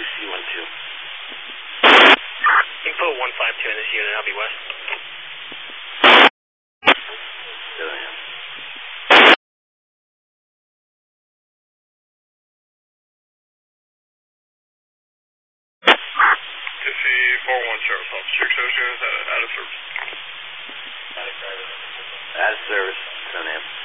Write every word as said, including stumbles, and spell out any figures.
C one two. You can put one five two in this unit, I'll be west. seven a.m. T C four one Sheriff's Office, your exotic units out of service. Out of service, seven a.m.